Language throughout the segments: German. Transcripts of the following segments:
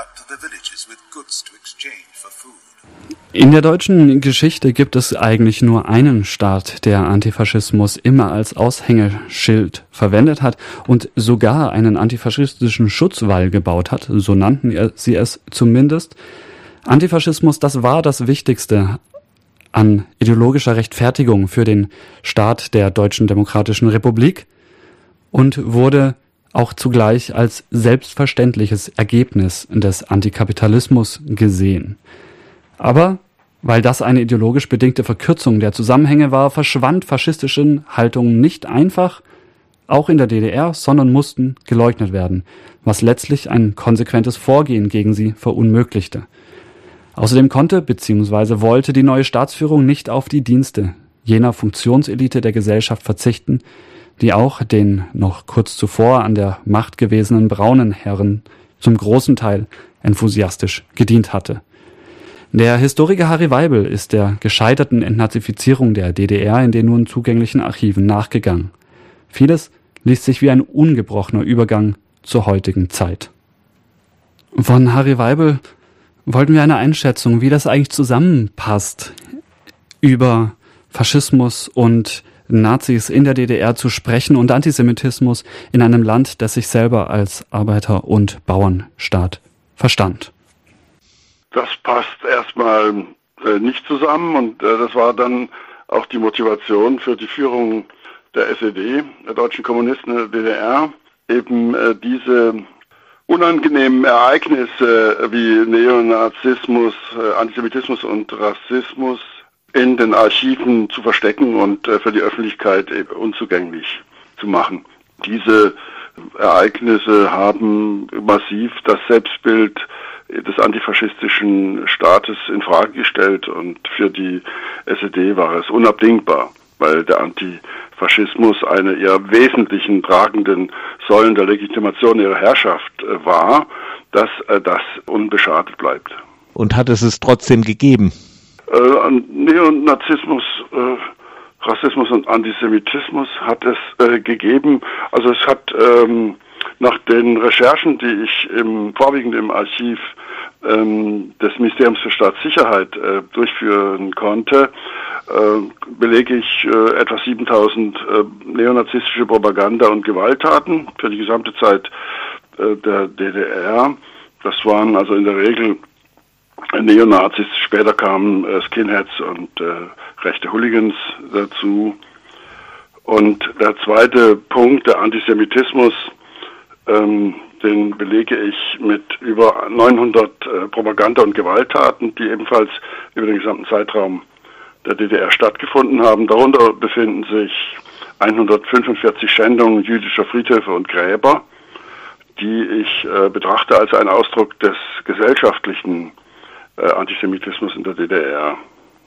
out to the villages with goods to exchange for food. In der deutschen Geschichte gibt es eigentlich nur einen Staat, der Antifaschismus immer als Aushängeschild verwendet hat und sogar einen antifaschistischen Schutzwall gebaut hat, so nannten sie es zumindest. Antifaschismus, das war das Wichtigste an ideologischer Rechtfertigung für den Staat der Deutschen Demokratischen Republik und wurde auch zugleich als selbstverständliches Ergebnis des Antikapitalismus gesehen. Aber weil das eine ideologisch bedingte Verkürzung der Zusammenhänge war, verschwand faschistischen Haltungen nicht einfach, auch in der DDR, sondern mussten geleugnet werden, was letztlich ein konsequentes Vorgehen gegen sie verunmöglichte. Außerdem konnte bzw. wollte die neue Staatsführung nicht auf die Dienste jener Funktionselite der Gesellschaft verzichten, die auch den noch kurz zuvor an der Macht gewesenen braunen Herren zum großen Teil enthusiastisch gedient hatte. Der Historiker Harry Weibel ist der gescheiterten Entnazifizierung der DDR in den nun zugänglichen Archiven nachgegangen. Vieles liest sich wie ein ungebrochener Übergang zur heutigen Zeit. Von Harry Weibel wollten wir eine Einschätzung, wie das eigentlich zusammenpasst, über Faschismus und Nazis in der DDR zu sprechen und Antisemitismus in einem Land, das sich selber als Arbeiter- und Bauernstaat verstand. Das passt erstmal nicht zusammen und das war dann auch die Motivation für die Führung der SED, der deutschen Kommunisten in der DDR, eben diese unangenehmen Ereignisse wie Neonazismus, Antisemitismus und Rassismus in den Archiven zu verstecken und für die Öffentlichkeit eben unzugänglich zu machen. Diese Ereignisse haben massiv das Selbstbild des antifaschistischen Staates in Frage gestellt und für die SED war es unabdingbar, weil der Antifaschismus eine ihrer wesentlichen tragenden Säulen der Legitimation ihrer Herrschaft war, dass das unbeschadet bleibt. Und hat es trotzdem gegeben? Neonazismus, Rassismus und Antisemitismus hat es gegeben. Also es hat nach den Recherchen, die ich vorwiegend im Archiv des Ministeriums für Staatssicherheit durchführen konnte, belege ich etwa 7000 neonazistische Propaganda- und Gewalttaten für die gesamte Zeit der DDR. Das waren also in der Regel Neonazis, später kamen Skinheads und rechte Hooligans dazu. Und der zweite Punkt, der Antisemitismus, den belege ich mit über 900 Propaganda- und Gewalttaten, die ebenfalls über den gesamten Zeitraum der DDR stattgefunden haben. Darunter befinden sich 145 Schändungen jüdischer Friedhöfe und Gräber, die ich betrachte als einen Ausdruck des gesellschaftlichen Antisemitismus in der DDR.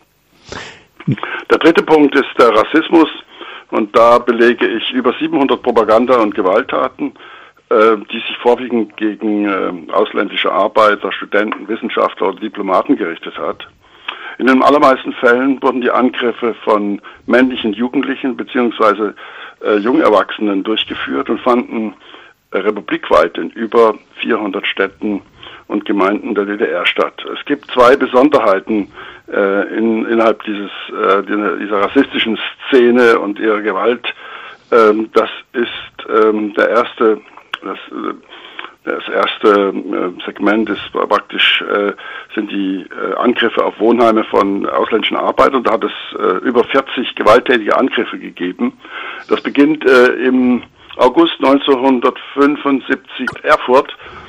Der dritte Punkt ist der Rassismus und da belege ich über 700 Propaganda- und Gewalttaten, die sich vorwiegend gegen ausländische Arbeiter, Studenten, Wissenschaftler oder Diplomaten gerichtet hat. In den allermeisten Fällen wurden die Angriffe von männlichen Jugendlichen bzw. Jungerwachsenen durchgeführt und fanden republikweit in über 400 Städten und Gemeinden der DDR statt. Es gibt zwei Besonderheiten innerhalb dieser rassistischen Szene und ihrer Gewalt. Das ist das erste Segment ist praktisch sind die Angriffe auf Wohnheime von ausländischen Arbeitern. Da hat es über 40 gewalttätige Angriffe gegeben. Das beginnt im August 1975 Erfurt,